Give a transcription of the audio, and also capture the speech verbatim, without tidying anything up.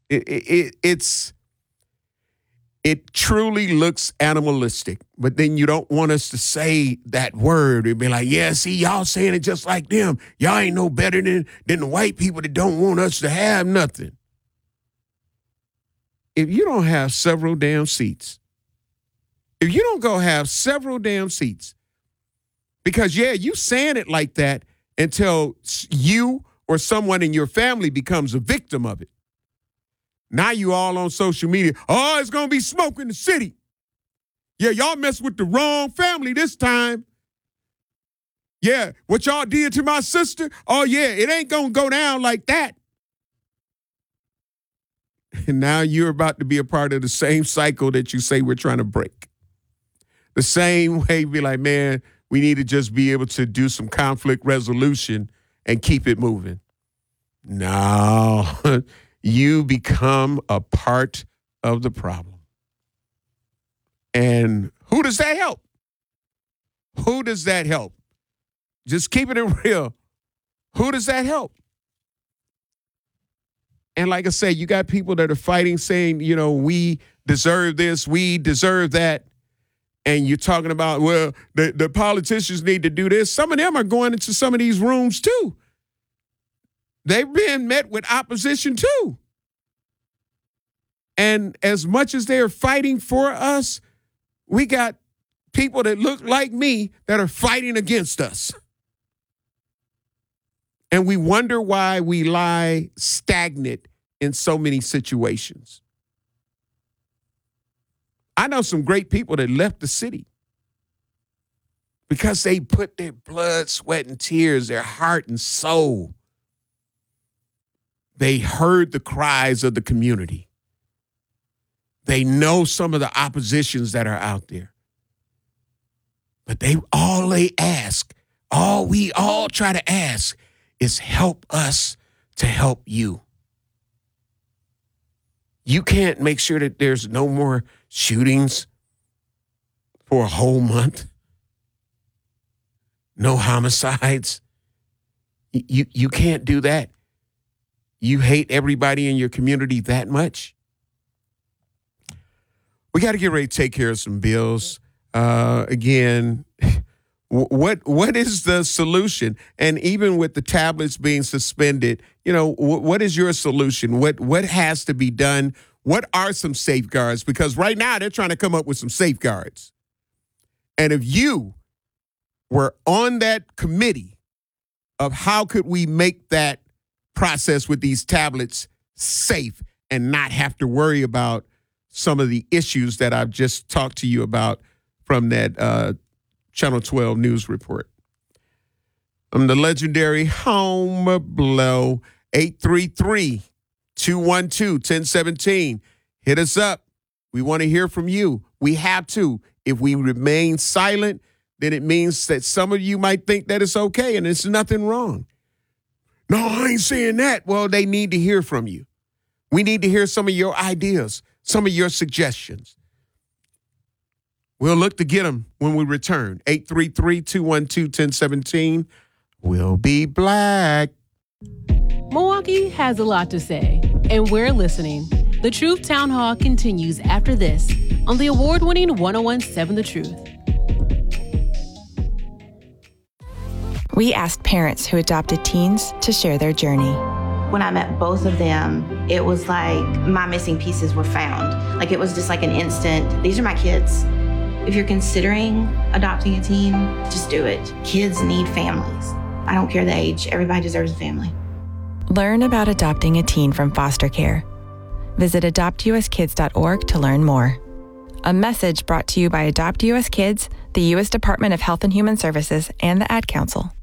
It, it, it's it truly looks animalistic, but then you don't want us to say that word. It'd be like, yeah, see, y'all saying it just like them. Y'all ain't no better than, than the white people that don't want us to have nothing. If you don't have several damn seats, if you don't go have several damn seats, because, yeah, you saying it like that until you or someone in your family becomes a victim of it. Now you all on social media. Oh, it's going to be smoke in the city. Yeah, y'all mess with the wrong family this time. Yeah, what y'all did to my sister, oh, yeah, it ain't going to go down like that. And now you're about to be a part of the same cycle that you say we're trying to break. The same way, be like, man, we need to just be able to do some conflict resolution and keep it moving. No, you become a part of the problem. And who does that help? Who does that help? Just keeping it real. Who does that help? And like I said, you got people that are fighting, saying, you know, we deserve this, we deserve that. And you're talking about, well, the, the politicians need to do this. Some of them are going into some of these rooms, too. They've been met with opposition, too. And as much as they're fighting for us, we got people that look like me that are fighting against us. And we wonder why we lie stagnant in so many situations. I know some great people that left the city because they put their blood, sweat, and tears, their heart and soul. They heard the cries of the community. They know some of the oppositions that are out there. But they all they ask, all we all try to ask is help us to help you. You can't make sure that there's no more shootings for a whole month. No homicides. You, you can't do that. You hate everybody in your community that much. We got to get ready to take care of some bills. Uh, again, what what is the solution? And even with the tablets being suspended, you know, w- what is your solution? What what has to be done? What are some safeguards? Because right now they're trying to come up with some safeguards. And if you were on that committee of how could we make that process with these tablets safe and not have to worry about some of the issues that I've just talked to you about from that uh, Channel twelve news report. I'm the legendary Home Blow, eight three three, two one two, one zero one seven. Hit us up. We want to hear from you. We have to. If we remain silent, then it means that some of you might think that it's okay and it's nothing wrong. No, I ain't saying that. Well, they need to hear from you. We need to hear some of your ideas, some of your suggestions. We'll look to get them when we return. eight three three, two one two, one zero one seven. We'll be black. Milwaukee has a lot to say, and we're listening. The Truth Town Hall continues after this on the award-winning one oh one point seven The Truth. We asked parents who adopted teens to share their journey. When I met both of them, it was like my missing pieces were found. Like it was just like an instant, these are my kids. If you're considering adopting a teen, just do it. Kids need families. I don't care the age. Everybody deserves a family. Learn about adopting a teen from foster care. Visit adopt u s kids dot org to learn more. A message brought to you by Adopt U S Kids, the U S Department of Health and Human Services, and the Ad Council.